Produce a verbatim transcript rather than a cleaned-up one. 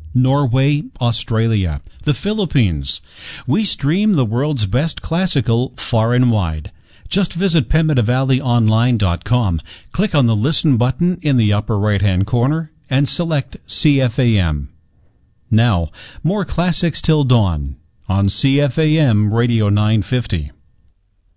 Norway, Australia, the Philippines. We stream the world's best classical far and wide. Just visit pembina valley online dot com, click on the Listen button in the upper right-hand corner, and select C F A M. Now, more classics till dawn on C F A M Radio nine fifty.